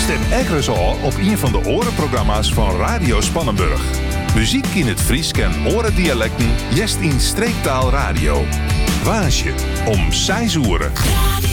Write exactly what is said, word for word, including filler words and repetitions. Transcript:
Stem ergens al op een van de orenprogramma's van Radio Spannenburg. Muziek in het Fries en orendialecten, jest in streektaal radio. Waasje om zes uur.